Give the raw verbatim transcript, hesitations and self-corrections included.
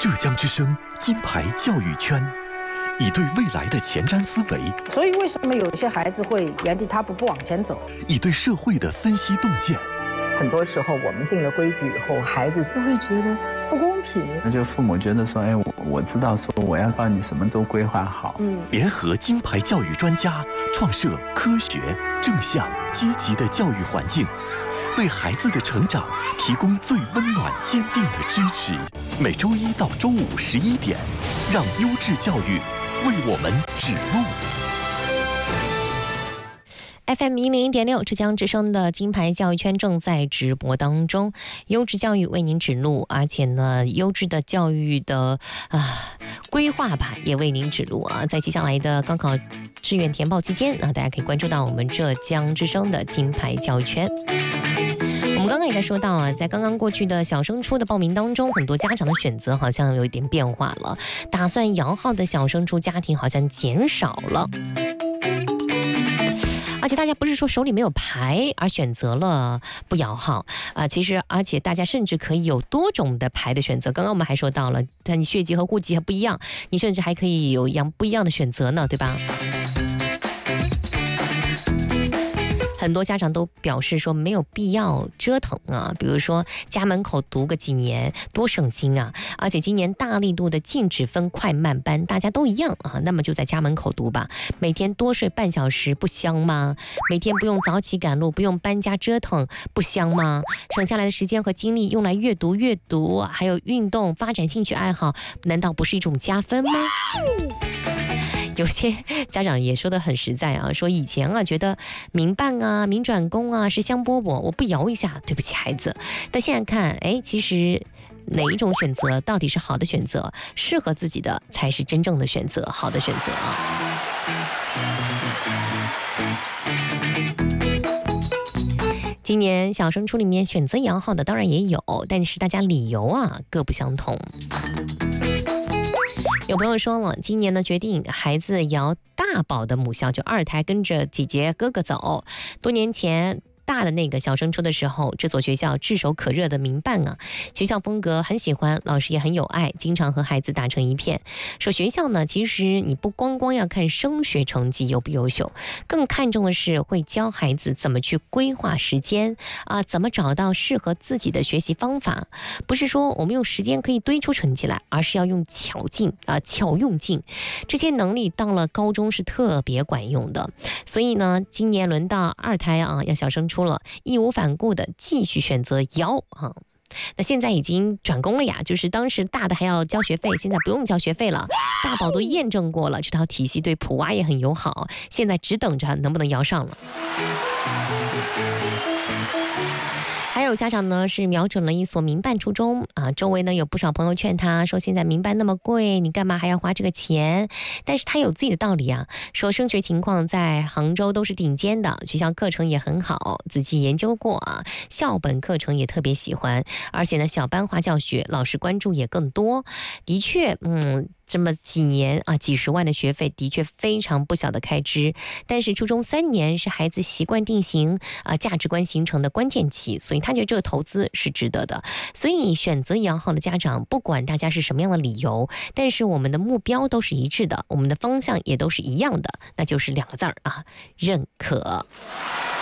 浙江之声金牌教育圈，以对未来的前瞻思维， 所以为什么有些孩子会原地踏步不往前走？ 以对社会的分析洞见。 很多时候我们定了规矩以后，孩子就会觉得不公平。 那就父母觉得说，哎，我我知道说我要帮你什么都规划好。 嗯，联合金牌教育专家，创设科学、正向、积极的教育环境，为孩子的成长提供最温暖、坚定的支持。每周一到周五十一点，让优质教育为我们指路。 F M 一零一点六，浙江之声的金牌教育圈正在直播当中，优质教育为您指路，而且呢，优质的教育的啊规划吧，也为您指路啊。在接下来的高考志愿填报期间啊，大家可以关注到我们浙江之声的金牌教育圈。我们刚刚也在说到啊，在刚刚过去的小升初的报名当中，很多家长的选择好像有一点变化了，打算摇号的小升初家庭好像减少了。而且大家不是说手里没有牌而选择了不摇号啊、呃，其实而且大家甚至可以有多种的牌的选择。刚刚我们还说到了，但你血籍和户籍还不一样，你甚至还可以有一样不一样的选择呢，对吧？很多家长都表示说没有必要折腾啊，比如说家门口读个几年多省心啊，而且今年大力度的禁止分快慢班，大家都一样啊，那么就在家门口读吧，每天多睡半小时不香吗？每天不用早起赶路，不用搬家折腾不香吗？省下来的时间和精力用来阅读阅读还有运动发展兴趣爱好，难道不是一种加分吗？有些家长也说得很实在啊，说以前啊觉得民办啊民转公啊是香饽饽，我不摇一下对不起孩子，但现在看哎，其实哪一种选择到底是好的选择，适合自己的才是真正的选择，好的选择啊。今年小升初里面选择摇号的当然也有，但是大家理由啊各不相同。有朋友说了，今年呢决定孩子摇大宝的母校，就二胎跟着姐姐哥哥走。多年前大的那个小升初的时候，这所学校炙手可热的民办啊，学校风格很喜欢，老师也很有爱，经常和孩子打成一片。说学校呢，其实你不光光要看升学成绩优不优秀，更看重的是会教孩子怎么去规划时间啊，怎么找到适合自己的学习方法。不是说我们用时间可以堆出成绩来，而是要用巧劲啊，巧用劲。这些能力到了高中是特别管用的。所以呢，今年轮到二胎啊，要小升初了，义无反顾的继续选择摇啊。那现在已经转工了呀，就是当时大的还要交学费，现在不用交学费了。大宝都验证过了，这套体系对普娃也很友好，现在只等着能不能摇上了。还有家长呢是瞄准了一所民办初中啊，周围呢有不少朋友劝他说，现在民办那么贵，你干嘛还要花这个钱？但是他有自己的道理啊，说升学情况在杭州都是顶尖的，学校课程也很好，仔细研究过啊，校本课程也特别喜欢，而且呢小班化教学，老师关注也更多。的确，嗯。这么几年啊，几十万的学费的确非常不小的开支，但是初中三年是孩子习惯定型啊、价值观形成的关键期，所以他觉得这个投资是值得的。所以选择摇号的家长，不管大家是什么样的理由，但是我们的目标都是一致的，我们的方向也都是一样的，那就是两个字儿啊，认可。